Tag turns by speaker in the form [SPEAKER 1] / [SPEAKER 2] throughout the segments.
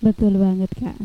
[SPEAKER 1] Betul banget Kak.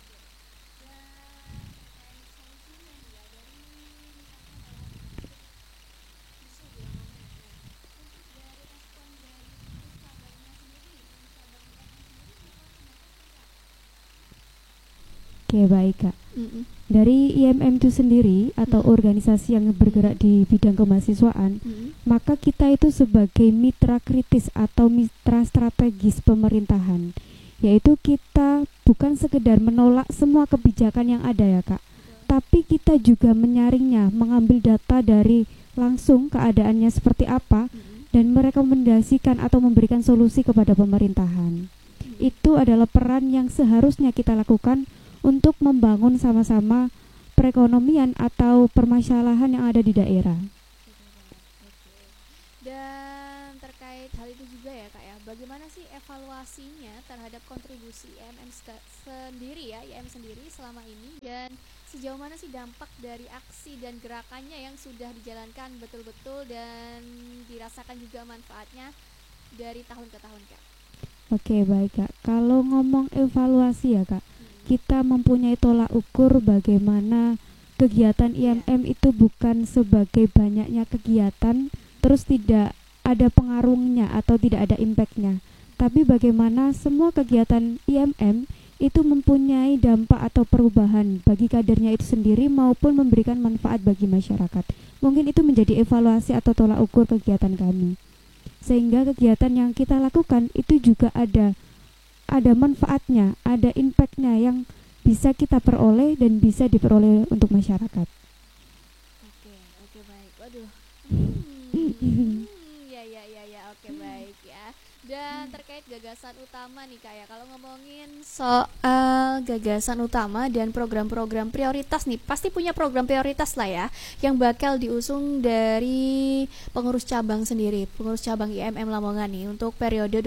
[SPEAKER 1] Oke baik Kak.
[SPEAKER 2] Mm-mm.
[SPEAKER 1] Dari IMM itu sendiri atau
[SPEAKER 2] Mm-mm.
[SPEAKER 1] organisasi yang bergerak di bidang kemahasiswaan,
[SPEAKER 2] Mm-mm.
[SPEAKER 1] maka kita itu sebagai mitra kritis atau mitra strategis pemerintahan, yaitu kita bukan sekedar menolak semua kebijakan yang ada ya Kak, tapi kita juga menyaringnya, mengambil data dari langsung keadaannya seperti apa
[SPEAKER 2] Mm-mm.
[SPEAKER 1] dan merekomendasikan atau memberikan solusi kepada pemerintahan. Itu adalah peran yang seharusnya kita lakukan untuk membangun sama-sama perekonomian atau permasalahan yang ada di daerah.
[SPEAKER 2] Oke. Dan terkait hal itu juga ya Kak ya, bagaimana sih evaluasinya terhadap kontribusi IMM sendiri ya, IMM sendiri selama ini, dan sejauh mana sih dampak dari aksi dan gerakannya yang sudah dijalankan betul-betul dan dirasakan juga manfaatnya dari tahun ke tahun Kak?
[SPEAKER 1] Oke, baik Kak. Kalau ngomong evaluasi ya Kak,
[SPEAKER 2] Mm-mm.
[SPEAKER 1] kita mempunyai tolak ukur bagaimana kegiatan
[SPEAKER 2] Iya.
[SPEAKER 1] IMM itu bukan sebagai banyaknya kegiatan terus tidak ada pengaruhnya atau tidak ada impactnya, tapi bagaimana semua kegiatan IMM itu mempunyai dampak atau perubahan bagi kadernya itu sendiri maupun memberikan manfaat bagi masyarakat. Mungkin itu menjadi evaluasi atau tolak ukur kegiatan kami, sehingga kegiatan yang kita lakukan itu juga ada manfaatnya, ada impactnya yang bisa kita peroleh dan bisa diperoleh untuk masyarakat.
[SPEAKER 2] Oke, oke baik. Waduh. Ya, oke baik ya. Dan terkait gagasan utama nih Kak ya, kalau ngomongin soal gagasan utama dan program-program prioritas nih, pasti punya program prioritas lah ya, yang bakal diusung dari pengurus cabang sendiri, pengurus cabang IMM Lamongan nih untuk periode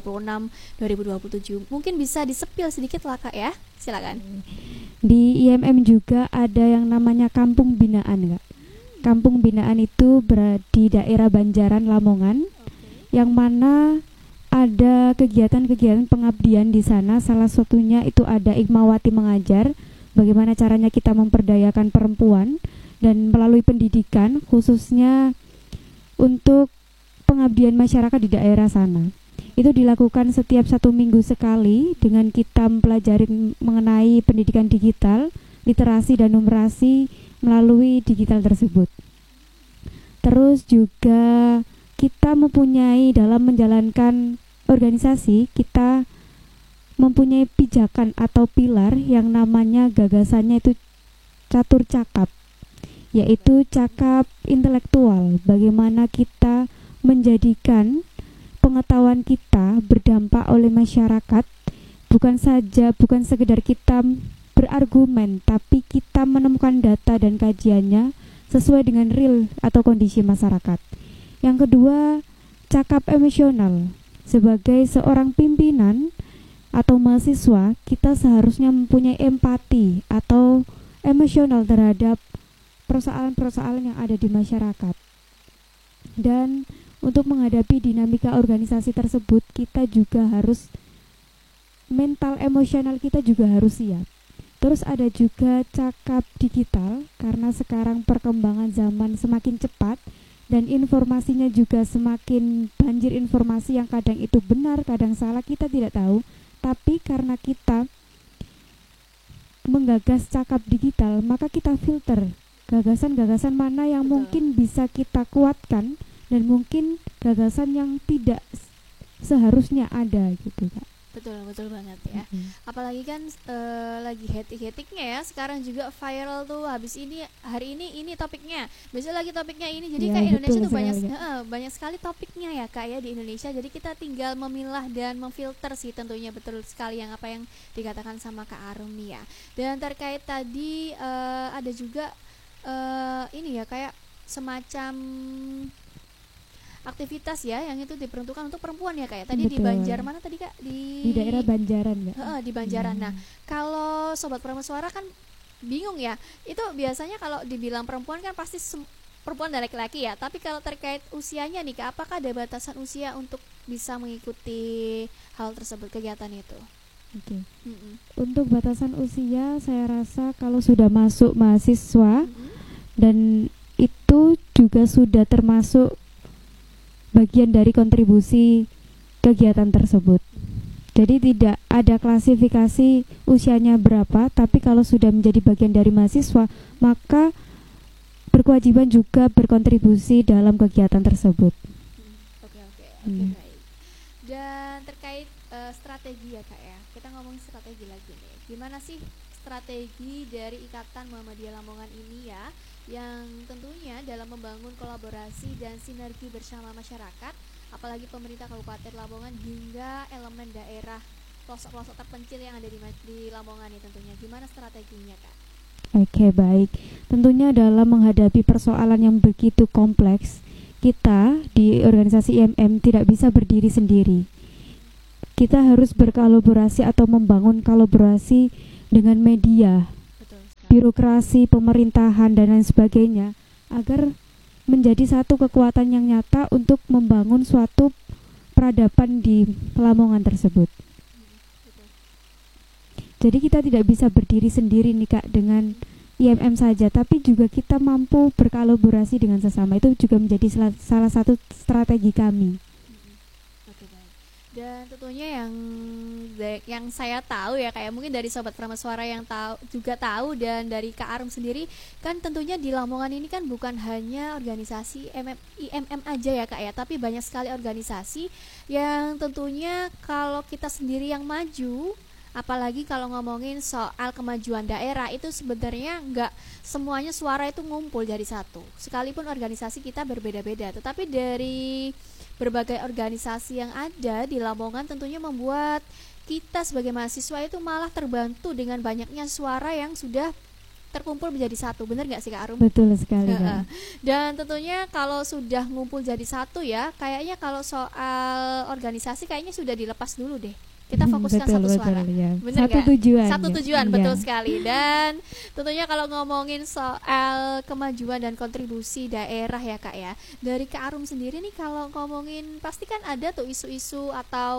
[SPEAKER 2] 2026-2027. Mungkin bisa disepil sedikit lah Kak ya, silakan.
[SPEAKER 1] Di IMM juga ada yang namanya kampung binaan Kak. Kampung binaan itu berada di daerah Banjaran Lamongan, yang mana ada kegiatan-kegiatan pengabdian di sana. Salah satunya itu ada Ikmawati mengajar, bagaimana caranya kita memperdayakan perempuan dan melalui pendidikan khususnya untuk pengabdian masyarakat di daerah sana. Itu dilakukan setiap 1 minggu sekali dengan kita mempelajari mengenai pendidikan digital, literasi dan numerasi melalui digital tersebut. Terus juga kita mempunyai dalam menjalankan organisasi, kita mempunyai pijakan atau pilar yang namanya gagasannya itu catur cakap, yaitu cakap intelektual. Bagaimana kita menjadikan pengetahuan kita berdampak oleh masyarakat, bukan sekedar kita berargumen, tapi kita menemukan data dan kajiannya sesuai dengan real atau kondisi masyarakat. Yang kedua, cakap emosional. Sebagai seorang pimpinan atau mahasiswa, kita seharusnya mempunyai empati atau emosional terhadap persoalan-persoalan yang ada di masyarakat. Dan untuk menghadapi dinamika organisasi tersebut, kita juga harus mental emosional kita juga harus siap. Terus ada juga cakap digital, karena sekarang perkembangan zaman semakin cepat dan informasinya juga semakin banjir informasi yang kadang itu benar, kadang salah, kita tidak tahu. Tapi karena kita menggagas cakap digital, maka kita filter gagasan-gagasan mana yang
[SPEAKER 2] Betul.
[SPEAKER 1] mungkin bisa kita kuatkan dan mungkin gagasan yang tidak seharusnya ada gitu Kak.
[SPEAKER 2] Betul banget ya. Apalagi kan lagi hektik-hektiknya ya. Sekarang juga viral tuh, habis ini hari ini topiknya, besok lagi topiknya ini. Jadi
[SPEAKER 1] Ya,
[SPEAKER 2] kayak Indonesia
[SPEAKER 1] betul
[SPEAKER 2] tuh banyak
[SPEAKER 1] sekali.
[SPEAKER 2] banyak sekali topiknya ya Kak ya di Indonesia. Jadi kita tinggal memilah dan memfilter sih tentunya, betul sekali yang apa yang dikatakan sama Kak Arumi ya. Dan terkait tadi ada juga ini ya kayak semacam aktivitas ya yang itu diperuntukkan untuk perempuan ya Kak ya. Tadi di
[SPEAKER 1] Betul.
[SPEAKER 2] Banjar mana tadi Kak?
[SPEAKER 1] Di daerah Banjaran Kak.
[SPEAKER 2] Di Banjaran. Nah, kalau sobat Prameswara kan bingung ya. Itu biasanya kalau dibilang perempuan kan pasti perempuan dan laki-laki ya. Tapi kalau terkait usianya nih Kak, apakah ada batasan usia untuk bisa mengikuti hal tersebut, kegiatan itu?
[SPEAKER 1] Oke.
[SPEAKER 2] Mm-mm.
[SPEAKER 1] Untuk batasan usia saya rasa kalau sudah masuk mahasiswa
[SPEAKER 2] Mm-mm.
[SPEAKER 1] dan itu juga sudah termasuk bagian dari kontribusi kegiatan tersebut. Jadi tidak ada klasifikasi usianya berapa, tapi kalau sudah menjadi bagian dari mahasiswa, maka berkewajiban juga berkontribusi dalam kegiatan tersebut.
[SPEAKER 2] Oke,
[SPEAKER 1] Hmm.
[SPEAKER 2] baik. Dan terkait strategi ya Kak ya, kita ngomongin strategi lagi nih. Gimana sih strategi dari Ikatan Muhammadiyah Lamongan ini ya, yang tentunya dalam membangun kolaborasi dan sinergi bersama masyarakat, apalagi pemerintah Kabupaten Lamongan hingga elemen daerah pelosok-pelosok terpencil yang ada di Lamongan nih tentunya. Gimana strateginya Kak?
[SPEAKER 1] Oke, baik. Tentunya dalam menghadapi persoalan yang begitu kompleks, kita di organisasi IMM tidak bisa berdiri sendiri. Kita harus berkolaborasi atau membangun kolaborasi dengan media,
[SPEAKER 2] Betul sekali.
[SPEAKER 1] birokrasi, pemerintahan, dan lain sebagainya, agar menjadi satu kekuatan yang nyata untuk membangun suatu peradaban di Lamongan tersebut.
[SPEAKER 2] Betul.
[SPEAKER 1] Jadi kita tidak bisa berdiri sendiri nih Kak dengan IMM saja, tapi juga kita mampu berkolaborasi dengan sesama. Itu juga menjadi salah satu strategi kami.
[SPEAKER 2] Oke, baik. Dan tentunya yang saya tahu ya kayak mungkin dari sobat Prameswara yang tahu dan dari Kak Arum sendiri kan tentunya di Lamongan ini kan bukan hanya organisasi IMM aja ya Kak ya, tapi banyak sekali organisasi yang tentunya kalau kita sendiri yang maju, apalagi kalau ngomongin soal kemajuan daerah itu sebenarnya nggak semuanya suara itu ngumpul dari satu. Sekalipun organisasi kita berbeda-beda, tetapi dari berbagai organisasi yang ada di Lamongan tentunya membuat kita sebagai mahasiswa itu malah terbantu dengan banyaknya suara yang sudah terkumpul menjadi satu. Benar nggak sih Kak Arum?
[SPEAKER 1] Betul sekali Kak.
[SPEAKER 2] Dan tentunya kalau sudah ngumpul jadi satu ya, kayaknya kalau soal organisasi kayaknya sudah dilepas dulu deh. Kita fokuskan satu suara.
[SPEAKER 1] Ya.
[SPEAKER 2] Bener
[SPEAKER 1] Satu
[SPEAKER 2] gak?
[SPEAKER 1] tujuan.
[SPEAKER 2] Satu
[SPEAKER 1] ya.
[SPEAKER 2] tujuan,
[SPEAKER 1] Iya.
[SPEAKER 2] betul sekali. Dan tentunya kalau ngomongin soal kemajuan dan kontribusi daerah ya Kak ya, dari Kak Arum sendiri nih kalau ngomongin pasti kan ada tuh isu-isu atau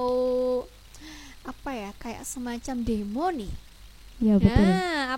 [SPEAKER 2] apa ya, kayak semacam demo nih.
[SPEAKER 1] Ya betul.
[SPEAKER 2] Nah,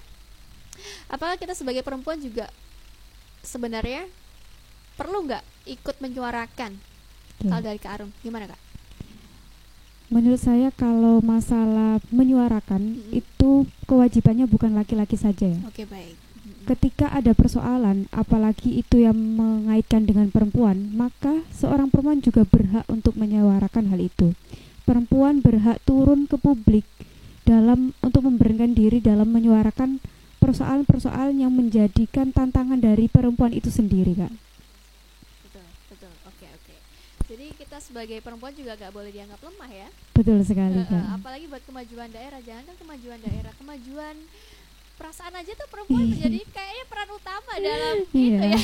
[SPEAKER 2] apakah kita sebagai perempuan juga sebenarnya perlu nggak ikut menyuarakan?
[SPEAKER 1] Oke.
[SPEAKER 2] Kalau dari Kak Arum, gimana Kak?
[SPEAKER 1] Menurut saya kalau masalah menyuarakan itu kewajibannya bukan laki-laki saja ya.
[SPEAKER 2] Oke, baik.
[SPEAKER 1] Ketika ada persoalan, apalagi itu yang mengaitkan dengan perempuan, maka seorang perempuan juga berhak untuk menyuarakan hal itu. Perempuan berhak turun ke publik untuk memberikan diri dalam menyuarakan persoalan-persoalan yang menjadikan tantangan dari perempuan itu sendiri, Kak.
[SPEAKER 2] Betul. Oke. Jadi kita sebagai perempuan juga gak boleh dianggap lemah ya.
[SPEAKER 1] Betul sekali, Kak.
[SPEAKER 2] Apalagi buat kemajuan daerah, jangan kan kemajuan daerah, kemajuan perasaan aja tuh perempuan menjadi kayaknya peran utama dalam itu ya.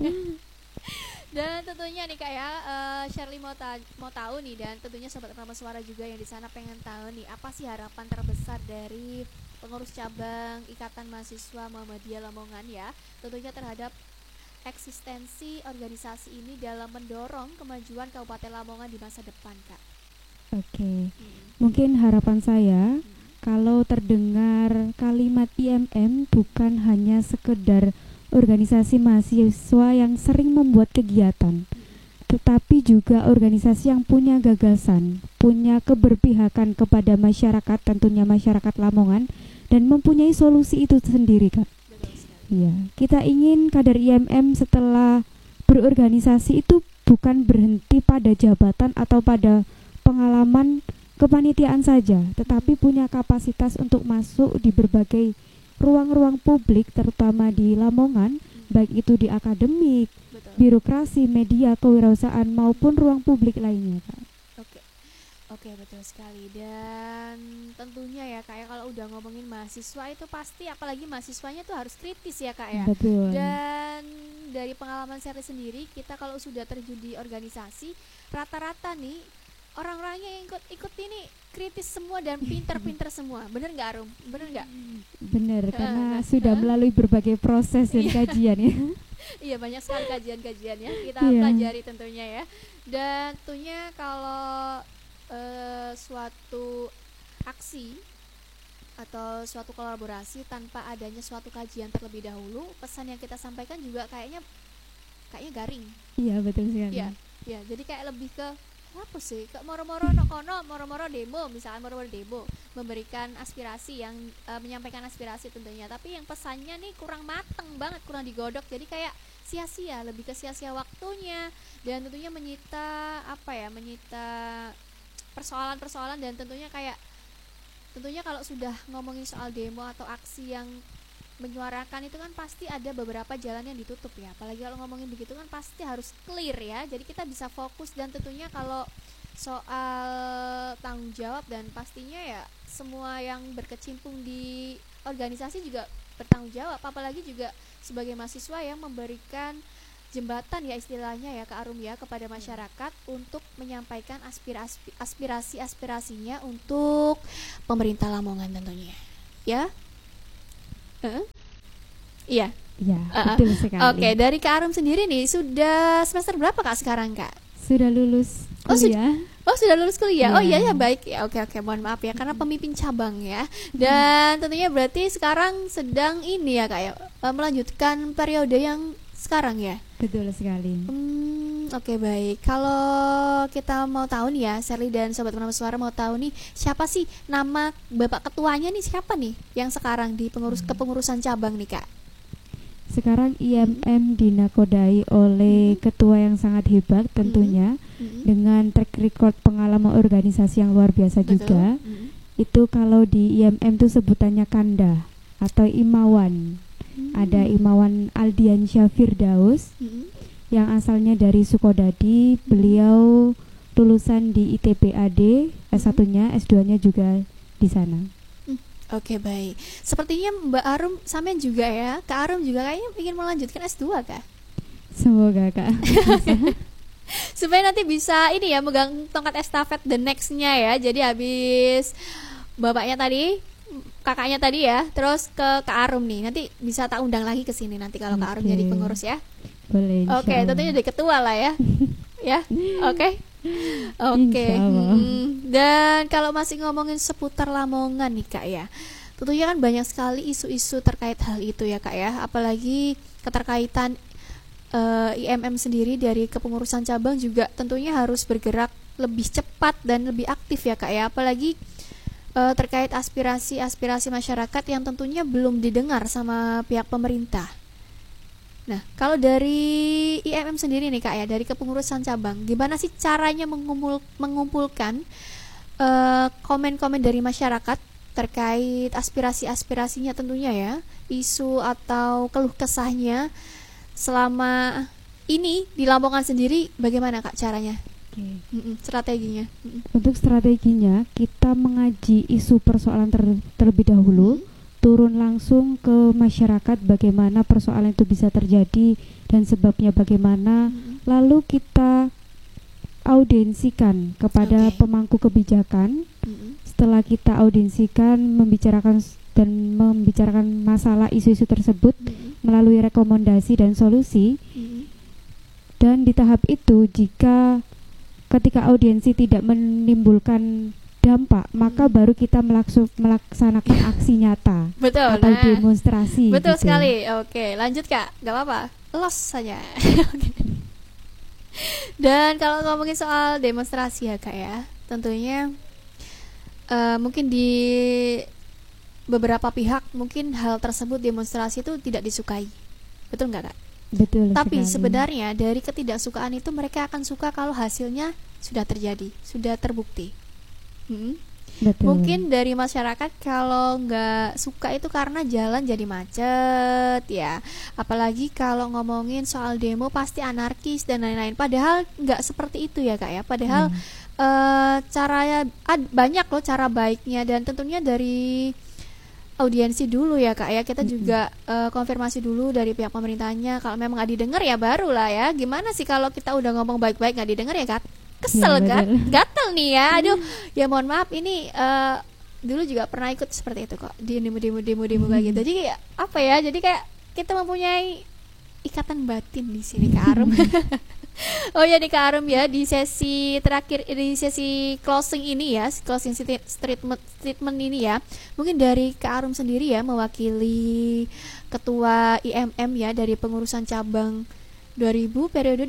[SPEAKER 2] Dan tentunya nih kayak Shirley mau tahu nih, dan tentunya sobat Prameswara juga yang di sana pengen tahu nih, apa sih harapan terbesar dari pengurus cabang Ikatan Mahasiswa Muhammadiyah Lamongan ya, tentunya terhadap eksistensi organisasi ini dalam mendorong kemajuan Kabupaten Lamongan di masa depan, Kak.
[SPEAKER 1] Oke. Mungkin harapan saya kalau terdengar kalimat IMM bukan hanya sekedar organisasi mahasiswa yang sering membuat kegiatan, tetapi juga organisasi yang punya gagasan, punya keberpihakan kepada masyarakat, tentunya masyarakat Lamongan, dan mempunyai solusi itu sendiri, Kak. Iya, kita ingin kader IMM setelah berorganisasi itu bukan berhenti pada jabatan atau pada pengalaman kepanitiaan saja, tetapi punya kapasitas untuk masuk di berbagai ruang-ruang publik, terutama di Lamongan, baik itu di akademik, birokrasi, media, kewirausahaan maupun ruang publik lainnya, Kak.
[SPEAKER 2] Oke, betul sekali. Dan tentunya ya Kak ya, kalau udah ngomongin mahasiswa itu pasti apalagi mahasiswanya tuh harus kritis ya Kak ya.
[SPEAKER 1] Betul.
[SPEAKER 2] Dan dari pengalaman saya sendiri, kita kalau sudah terjun di organisasi, rata-rata nih orang-orangnya yang ikut ini kritis semua dan pinter-pinter semua. Bener nggak Arum? Bener nggak?
[SPEAKER 1] Bener, karena sudah melalui berbagai proses dan kajian ya.
[SPEAKER 2] Iya, banyak sekali kajian-kajian ya kita pelajari tentunya ya. Dan tentunya kalau suatu aksi atau suatu kolaborasi tanpa adanya suatu kajian terlebih dahulu, pesan yang kita sampaikan juga kayaknya garing.
[SPEAKER 1] Iya, betul sekali.
[SPEAKER 2] Iya, ya, jadi kayak lebih ke apa sih? Ke moro-moro no kono, moro-moro demo, misalnya moro-moro demo, memberikan aspirasi yang menyampaikan aspirasi tentunya, tapi yang pesannya nih kurang mateng banget, kurang digodok. Jadi kayak sia-sia, lebih ke sia-sia waktunya, dan tentunya menyita persoalan-persoalan, dan tentunya kalau sudah ngomongin soal demo atau aksi yang menyuarakan itu kan pasti ada beberapa jalan yang ditutup ya, apalagi kalau ngomongin begitu kan pasti harus clear ya, jadi kita bisa fokus. Dan tentunya kalau soal tanggung jawab, dan pastinya ya semua yang berkecimpung di organisasi juga bertanggung jawab, apalagi juga sebagai mahasiswa yang memberikan jembatan ya istilahnya ya Kak Arum ya kepada masyarakat untuk menyampaikan aspirasinya untuk pemerintah Lamongan tentunya ya. Iya.
[SPEAKER 1] Iya, betul sekali.
[SPEAKER 2] Oke, dari Kak Arum sendiri nih sudah semester berapa Kak sekarang Kak?
[SPEAKER 1] Sudah lulus kuliah.
[SPEAKER 2] Sudah lulus kuliah.
[SPEAKER 1] Yeah.
[SPEAKER 2] Oh iya ya, baik ya. Oke, mohon maaf ya karena pemimpin cabang ya. Dan tentunya berarti sekarang sedang ini ya Kak ya, melanjutkan periode yang sekarang ya.
[SPEAKER 1] Betul sekali.
[SPEAKER 2] Oke, baik. Kalau kita mau tahu nih ya, Sherly dan Sobat Penambah Suara mau tahu nih, siapa sih nama Bapak Ketuanya nih, siapa nih yang sekarang di kepengurusan cabang nih Kak?
[SPEAKER 1] Sekarang IMM dinakodai oleh ketua yang sangat hebat tentunya, dengan track record pengalaman organisasi yang luar biasa. Betul. Juga. Itu kalau di IMM itu sebutannya Kanda atau Imawan. Ada Imawan Aldiansyah Firdaus yang asalnya dari Sukodadi. Beliau lulusan di ITB-AD, S1-nya, S2-nya juga di sana.
[SPEAKER 2] Oke, baik. Sepertinya Mbak Arum sampean juga ya. Kak Arum juga kayaknya ingin melanjutkan S2 Kak.
[SPEAKER 1] Semoga Kak.
[SPEAKER 2] Supaya nanti bisa ini ya, megang tongkat estafet the next-nya ya. Jadi habis bapaknya tadi, kakaknya tadi ya, terus ke Kak Arum nih. Nanti bisa tak undang lagi ke sini nanti kalau Kak Arum jadi pengurus ya.
[SPEAKER 1] Boleh.
[SPEAKER 2] Oke, tentunya jadi ketua lah ya. Ya. Oke. Dan kalau masih ngomongin seputar Lamongan nih Kak ya, tentunya kan banyak sekali isu-isu terkait hal itu ya Kak ya. Apalagi keterkaitan IMM sendiri dari kepengurusan cabang juga tentunya harus bergerak lebih cepat dan lebih aktif ya Kak ya. Apalagi terkait aspirasi masyarakat yang tentunya belum didengar sama pihak pemerintah. Nah, kalau dari IMM sendiri nih Kak ya, dari kepengurusan cabang, gimana sih caranya mengumpulkan komen-komen dari masyarakat terkait aspirasinya tentunya ya, isu atau keluh kesahnya selama ini di Lamongan sendiri, bagaimana Kak caranya? Strateginya.
[SPEAKER 1] Untuk strateginya, kita mengaji isu persoalan terlebih dahulu. Turun langsung ke masyarakat bagaimana persoalan itu bisa terjadi dan sebabnya bagaimana, lalu kita audiensikan kepada pemangku kebijakan. Setelah kita audiensikan, membicarakan masalah isu-isu tersebut melalui rekomendasi dan solusi. Dan di tahap itu, ketika audiensi tidak menimbulkan dampak, maka baru kita melaksanakan aksi nyata.
[SPEAKER 2] Betul,
[SPEAKER 1] atau demonstrasi.
[SPEAKER 2] Betul
[SPEAKER 1] gitu.
[SPEAKER 2] sekali. Oke, lanjut Kak, gak apa-apa, los saja. Dan kalau ngomongin soal demonstrasi ya Kak ya, tentunya mungkin di beberapa pihak mungkin hal tersebut, demonstrasi itu tidak disukai. Betul nggak Kak?
[SPEAKER 1] Betul.
[SPEAKER 2] Tapi
[SPEAKER 1] sekali.
[SPEAKER 2] sebenarnya dari ketidaksukaan itu mereka akan suka kalau hasilnya sudah terjadi, sudah terbukti.
[SPEAKER 1] Betul.
[SPEAKER 2] Mungkin dari masyarakat kalau nggak suka itu karena jalan jadi macet ya, apalagi kalau ngomongin soal demo pasti anarkis dan lain-lain, padahal nggak seperti itu ya Kak ya. Padahal caranya banyak loh cara baiknya, dan tentunya dari audiensi dulu ya Kak ya, kita juga konfirmasi dulu dari pihak pemerintahnya. Kalau memang nggak didengar ya barulah ya, gimana sih kalau kita udah ngomong baik-baik nggak didengar ya Kak, kesel
[SPEAKER 1] ya,
[SPEAKER 2] kan, gatel nih ya. Aduh, ya mohon maaf, ini dulu juga pernah ikut seperti itu kok, di demo kayak gitu. Jadi kayak apa ya, jadi kayak kita mempunyai ikatan batin di sini Kak Arum. Oh ya nih Kak Arum ya, di sesi terakhir, di sesi closing ini ya, closing statement ini ya, mungkin dari Kak Arum sendiri ya, mewakili Ketua IMM ya, dari pengurusan cabang 2000 periode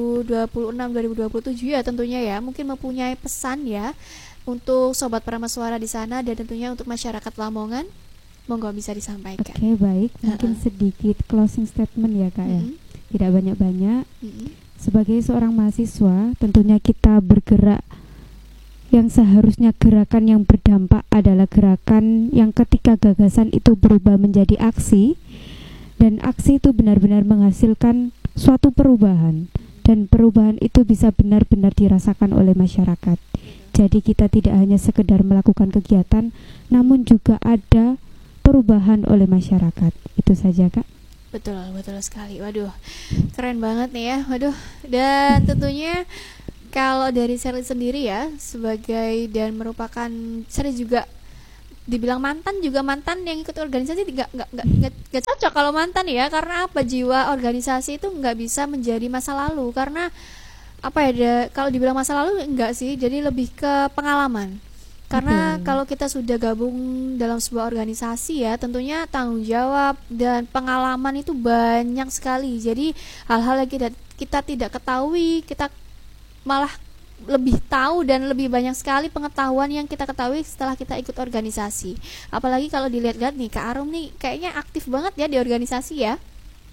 [SPEAKER 2] 2026-2027 ya tentunya ya, mungkin mempunyai pesan ya untuk Sobat Prameswara di sana dan tentunya untuk masyarakat Lamongan, monggo bisa disampaikan.
[SPEAKER 1] Oke, baik, mungkin sedikit closing statement ya Kak ya, tidak banyak-banyak. Sebagai seorang mahasiswa, tentunya kita bergerak yang seharusnya gerakan yang berdampak adalah gerakan yang ketika gagasan itu berubah menjadi aksi, dan aksi itu benar-benar menghasilkan suatu perubahan, dan perubahan itu bisa benar-benar dirasakan oleh masyarakat. Jadi kita tidak hanya sekedar melakukan kegiatan, namun juga ada perubahan oleh masyarakat. Itu saja Kak.
[SPEAKER 2] Betul sekali. Waduh, keren banget nih ya. Waduh, dan tentunya kalau dari Sherly sendiri ya, sebagai dan merupakan Sherly juga dibilang mantan yang ikut organisasi nggak cocok kalau mantan ya, karena apa, jiwa organisasi itu nggak bisa menjadi masa lalu, karena apa ya, kalau dibilang masa lalu enggak sih, jadi lebih ke pengalaman. Karena kalau kita sudah gabung dalam sebuah organisasi ya, tentunya tanggung jawab dan pengalaman itu banyak sekali. Jadi hal-hal yang kita tidak ketahui, kita malah lebih tahu, dan lebih banyak sekali pengetahuan yang kita ketahui setelah kita ikut organisasi. Apalagi kalau dilihat-lihat nih Kak Arum nih kayaknya aktif banget ya di organisasi ya.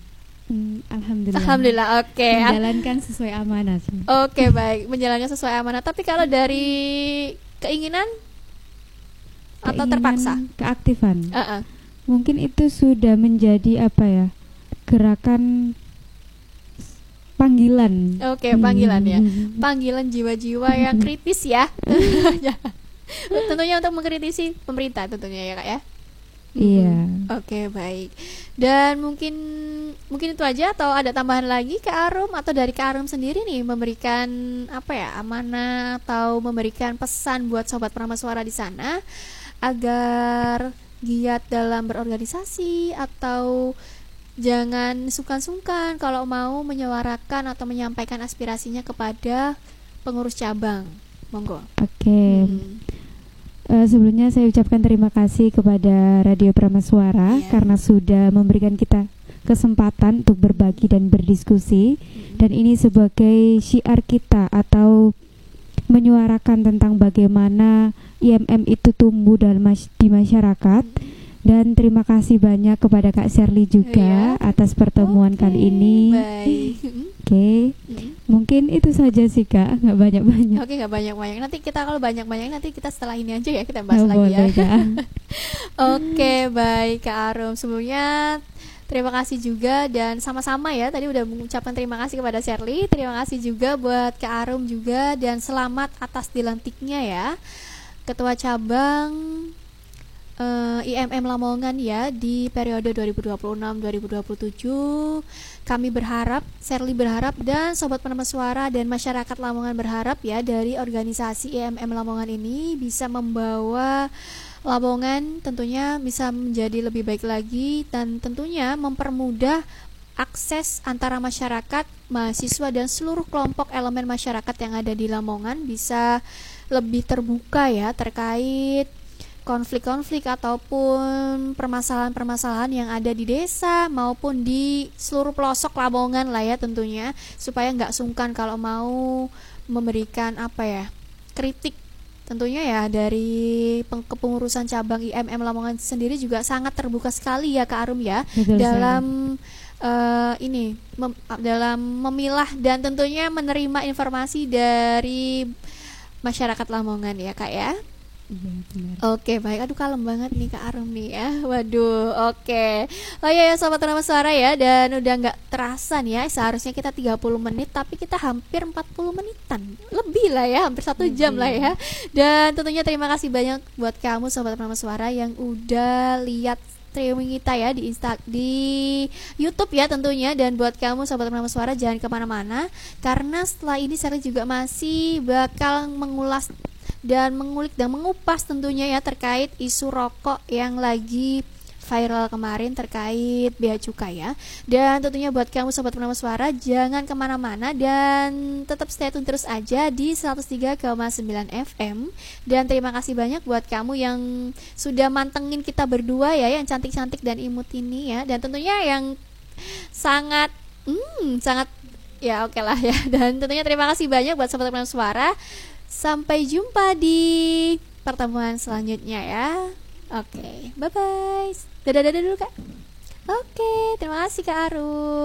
[SPEAKER 2] Alhamdulillah, oke.
[SPEAKER 1] Menjalankan sesuai amanah sih.
[SPEAKER 2] Oke, baik, menjalankan sesuai amanah. Tapi kalau dari keinginan atau terpaksa
[SPEAKER 1] keaktifan, mungkin itu sudah menjadi apa ya, gerakan panggilan.
[SPEAKER 2] Oke, panggilan ya, panggilan jiwa-jiwa yang kritis ya. Tentunya untuk mengkritisi pemerintah tentunya ya Kak ya.
[SPEAKER 1] Iya.
[SPEAKER 2] Oke, baik. Dan mungkin itu aja, atau ada tambahan lagi Kak Arum, atau dari Kak Arum sendiri nih memberikan apa ya, amanah atau memberikan pesan buat Sobat Prameswara di sana agar giat dalam berorganisasi, atau jangan sungkan-sungkan kalau mau menyuarakan atau menyampaikan aspirasinya kepada pengurus cabang. Monggo.
[SPEAKER 1] Oke. Sebelumnya saya ucapkan terima kasih kepada Radio Prameswara karena sudah memberikan kita kesempatan untuk berbagi dan berdiskusi, dan ini sebagai syiar kita atau menyuarakan tentang bagaimana IMM itu tumbuh di masyarakat. Dan terima kasih banyak kepada Kak Sherly juga atas pertemuan kali ini. Oke. Mungkin itu saja sih Kak, nggak banyak-banyak.
[SPEAKER 2] Oke, nggak banyak-banyak. Nanti kita kalau banyak-banyak nanti kita setelah ini aja ya kita bahas lagi ya. Oke, baik Kak Arum. Sebelumnya terima kasih juga, dan sama-sama ya, tadi udah mengucapkan terima kasih kepada Sherly. Terima kasih juga buat Kak Arum juga, dan selamat atas dilantiknya ya Ketua Cabang IMM Lamongan ya di periode 2026-2027. Kami berharap, Sherly berharap, dan Sobat Prameswara dan masyarakat Lamongan berharap ya, dari organisasi IMM Lamongan ini bisa membawa Lamongan tentunya bisa menjadi lebih baik lagi, dan tentunya mempermudah akses antara masyarakat, mahasiswa, dan seluruh kelompok elemen masyarakat yang ada di Lamongan bisa lebih terbuka ya terkait konflik-konflik ataupun permasalahan-permasalahan yang ada di desa maupun di seluruh pelosok Lamongan lah ya tentunya, supaya nggak sungkan kalau mau memberikan apa ya, kritik tentunya ya. Dari kepengurusan cabang IMM Lamongan sendiri juga sangat terbuka sekali ya Kak Arum ya. Betul, dalam dalam memilah dan tentunya menerima informasi dari masyarakat Lamongan ya Kak ya. Oke, baik. Aduh, kalem banget nih Kak Arum nih ya. Waduh, oke. Oh ya Sobat Prameswara ya, dan udah nggak terasa nih ya, seharusnya kita 30 menit tapi kita hampir 40 menitan lebih lah ya, hampir 1 jam lah ya. Dan tentunya terima kasih banyak buat kamu Sobat Prameswara yang udah lihat streaming kita ya di YouTube ya tentunya. Dan buat kamu Sobat Prameswara jangan kemana-mana, karena setelah ini saya juga masih bakal mengulas dan mengulik dan mengupas tentunya ya terkait isu rokok yang lagi viral kemarin terkait bea cukai ya. Dan tentunya buat kamu sobat Purnama Suara, jangan kemana-mana dan tetap stay tune terus aja di 103,9 FM. Dan terima kasih banyak buat kamu yang sudah mantengin kita berdua ya, yang cantik-cantik dan imut ini ya. Dan tentunya yang sangat sangat ya oke lah ya. Dan tentunya terima kasih banyak buat sobat Purnama Suara. Sampai jumpa di pertemuan selanjutnya ya. Oke, bye bye. Dadah dulu Kak. Oke, terima kasih Kak Aru.